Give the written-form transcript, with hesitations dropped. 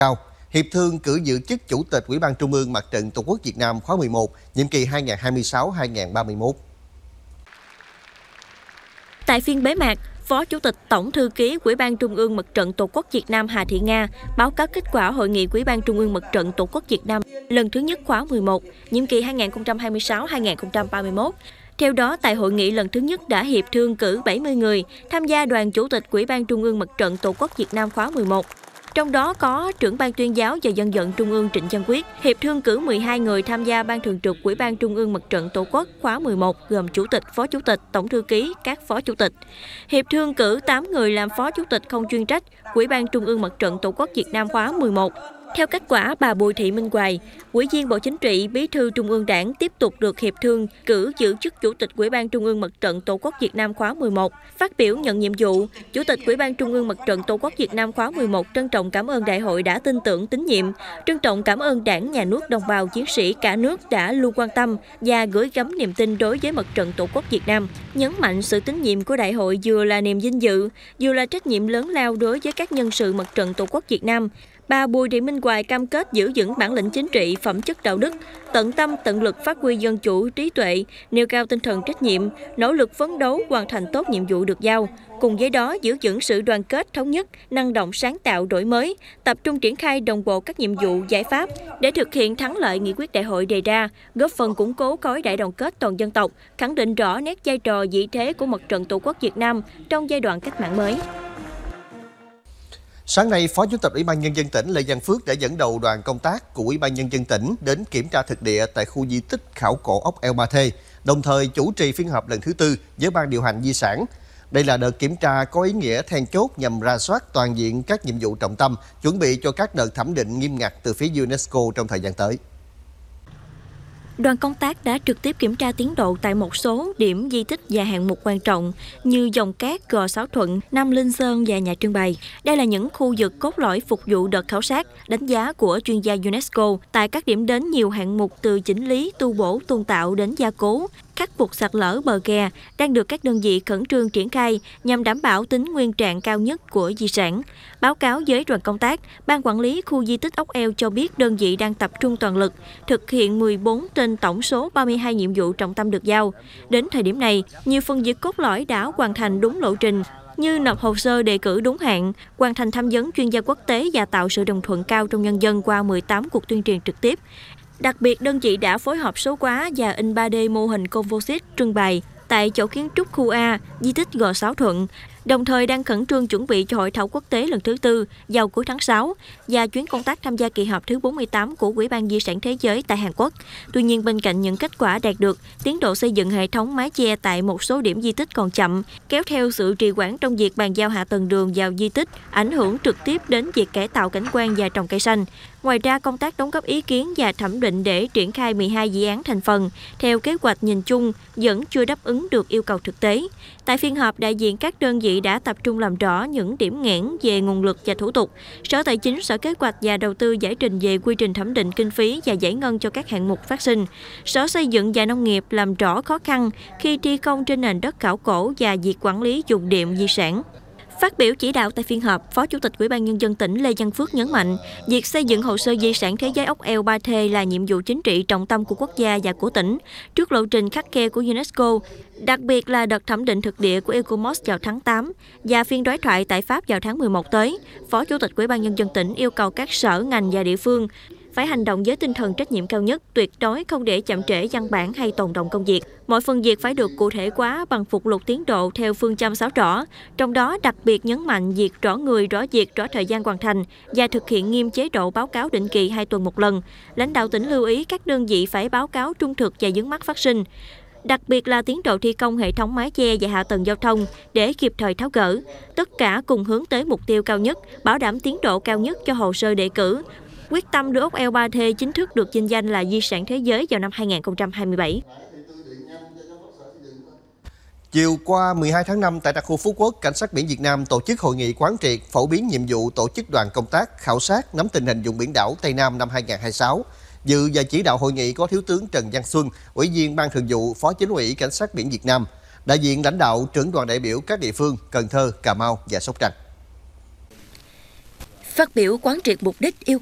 cao. Hiệp Thương cử giữ chức Chủ tịch Ủy ban Trung ương Mặt trận Tổ quốc Việt Nam khóa 11, nhiệm kỳ 2026-2031. Tại phiên bế mạc, Phó Chủ tịch Tổng thư ký Ủy ban Trung ương Mặt trận Tổ quốc Việt Nam Hà Thị Nga báo cáo kết quả hội nghị Ủy ban Trung ương Mặt trận Tổ quốc Việt Nam lần thứ nhất khóa 11, nhiệm kỳ 2026-2031. Theo đó, tại hội nghị lần thứ nhất đã hiệp thương cử 70 người tham gia đoàn Chủ tịch Ủy ban Trung ương Mặt trận Tổ quốc Việt Nam khóa 11. Trong đó có trưởng ban tuyên giáo và dân vận Trung ương Trịnh Văn Quyết. Hiệp thương cử 12 người tham gia ban thường trực Ủy ban Trung ương Mặt trận Tổ quốc khóa 11 gồm Chủ tịch, Phó Chủ tịch, Tổng thư ký, các Phó Chủ tịch. Hiệp thương cử 8 người làm Phó Chủ tịch không chuyên trách Ủy ban Trung ương Mặt trận Tổ quốc Việt Nam khóa 11. Theo kết quả, bà Bùi Thị Minh Hoài, Ủy viên Bộ Chính trị, Bí thư Trung ương Đảng tiếp tục được hiệp thương cử giữ chức Chủ tịch Ủy ban Trung ương Mặt trận Tổ quốc Việt Nam khóa 11. Phát biểu nhận nhiệm vụ, Chủ tịch Ủy ban Trung ương Mặt trận Tổ quốc Việt Nam khóa 11 trân trọng cảm ơn đại hội đã tin tưởng tín nhiệm, trân trọng cảm ơn Đảng, Nhà nước, đồng bào chiến sĩ cả nước đã luôn quan tâm và gửi gắm niềm tin đối với Mặt trận Tổ quốc Việt Nam. Nhấn mạnh sự tín nhiệm của đại hội vừa là niềm vinh dự, vừa là trách nhiệm lớn lao đối với các nhân sự Mặt trận Tổ quốc Việt Nam. Bà Bùi Thị Minh Hoài cam kết giữ vững bản lĩnh chính trị, phẩm chất đạo đức, tận tâm tận lực phát huy dân chủ, trí tuệ, nêu cao tinh thần trách nhiệm, nỗ lực phấn đấu hoàn thành tốt nhiệm vụ được giao. Cùng với đó, giữ vững sự đoàn kết, thống nhất, năng động sáng tạo, đổi mới, tập trung triển khai đồng bộ các nhiệm vụ, giải pháp để thực hiện thắng lợi nghị quyết đại hội đề ra, góp phần củng cố khối đại đoàn kết toàn dân tộc, khẳng định rõ nét vai trò vị thế của Mặt trận Tổ quốc Việt Nam trong giai đoạn cách mạng mới. Sáng nay, Phó Chủ tịch Ủy ban Nhân dân tỉnh Lê Văn Phước đã dẫn đầu đoàn công tác của Ủy ban Nhân dân tỉnh đến kiểm tra thực địa tại khu di tích khảo cổ ốc Eo Ba Thê, đồng thời chủ trì phiên họp lần thứ tư với Ban điều hành di sản. Đây là đợt kiểm tra có ý nghĩa then chốt nhằm rà soát toàn diện các nhiệm vụ trọng tâm, chuẩn bị cho các đợt thẩm định nghiêm ngặt từ phía UNESCO trong thời gian tới. Đoàn công tác đã trực tiếp kiểm tra tiến độ tại một số điểm di tích và hạng mục quan trọng như Dòng Cát, Gò Sáo Thuận, Nam Linh Sơn và nhà trưng bày. Đây là những khu vực cốt lõi phục vụ đợt khảo sát, đánh giá của chuyên gia UNESCO tại các điểm đến nhiều hạng mục từ chỉnh lý, tu bổ, tôn tạo đến gia cố, khắc phục sạt lở bờ kè đang được các đơn vị khẩn trương triển khai nhằm đảm bảo tính nguyên trạng cao nhất của di sản. Báo cáo với đoàn công tác, Ban quản lý khu di tích ốc Eo cho biết đơn vị đang tập trung toàn lực thực hiện 14 trên tổng số 32 nhiệm vụ trọng tâm được giao. Đến thời điểm này, nhiều phần việc cốt lõi đã hoàn thành đúng lộ trình, như nộp hồ sơ đề cử đúng hạn, hoàn thành tham vấn chuyên gia quốc tế và tạo sự đồng thuận cao trong nhân dân qua 18 cuộc tuyên truyền trực tiếp. Đặc biệt, đơn vị đã phối hợp số hóa và in 3D mô hình composite trưng bày tại chỗ kiến trúc khu A, di tích Gò Sáo Thuận, đồng thời đang khẩn trương chuẩn bị cho hội thảo quốc tế lần thứ tư vào cuối tháng 6 và chuyến công tác tham gia kỳ họp thứ 48 của Ủy ban Di sản Thế giới tại Hàn Quốc. Tuy nhiên, bên cạnh những kết quả đạt được, tiến độ xây dựng hệ thống mái che tại một số điểm di tích còn chậm, kéo theo sự trì hoãn trong việc bàn giao hạ tầng đường vào di tích, ảnh hưởng trực tiếp đến việc cải tạo cảnh quan và trồng cây xanh. Ngoài ra, công tác đóng góp ý kiến và thẩm định để triển khai 12 dự án thành phần theo kế hoạch nhìn chung vẫn chưa đáp ứng được yêu cầu thực tế. Tại phiên họp, đại diện các đơn vị đã tập trung làm rõ những điểm nghẽn về nguồn lực và thủ tục. Sở Tài chính, Sở Kế hoạch và Đầu tư giải trình về quy trình thẩm định kinh phí và giải ngân cho các hạng mục phát sinh. Sở Xây dựng và Nông nghiệp làm rõ khó khăn khi thi công trên nền đất khảo cổ và việc quản lý dùng điện di sản. Phát biểu chỉ đạo tại phiên họp, Phó Chủ tịch Ủy ban Nhân dân tỉnh Lê Văn Phước nhấn mạnh, việc xây dựng hồ sơ di sản thế giới ốc Eo Ba Thê là nhiệm vụ chính trị trọng tâm của quốc gia và của tỉnh, trước lộ trình khắt khe của UNESCO, đặc biệt là đợt thẩm định thực địa của ECOMOS vào tháng 8 và phiên đối thoại tại Pháp vào tháng 11 tới. Phó Chủ tịch Ủy ban Nhân dân tỉnh yêu cầu các sở, ngành và địa phương phải hành động với tinh thần trách nhiệm cao nhất, tuyệt đối không để chậm trễ văn bản hay tồn đọng công việc. Mọi phần việc phải được cụ thể hóa bằng phụ lục tiến độ theo phương châm 6 rõ, trong đó đặc biệt nhấn mạnh việc rõ người, rõ việc, rõ thời gian hoàn thành và thực hiện nghiêm chế độ báo cáo định kỳ 2 tuần một lần. Lãnh đạo tỉnh lưu ý các đơn vị phải báo cáo trung thực và vướng mắc phát sinh, đặc biệt là tiến độ thi công hệ thống mái che và hạ tầng giao thông để kịp thời tháo gỡ. Tất cả cùng hướng tới mục tiêu cao nhất, bảo đảm tiến độ cao nhất cho hồ sơ đề cử, quyết tâm đưa ốc Eo Ba Thê chính thức được vinh danh là di sản thế giới vào năm 2027. Chiều qua 12 tháng 5 tại đặc khu Phú Quốc, Cảnh sát biển Việt Nam tổ chức hội nghị quán triệt phổ biến nhiệm vụ tổ chức đoàn công tác khảo sát nắm tình hình vùng biển đảo Tây Nam năm 2026. Dự và chỉ đạo hội nghị có Thiếu tướng Trần Văn Xuân, Ủy viên Ban Thường vụ, Phó Chính ủy Cảnh sát biển Việt Nam, đại diện lãnh đạo trưởng đoàn đại biểu các địa phương Cần Thơ, Cà Mau và Sóc Trăng. Phát biểu quán triệt mục đích yêu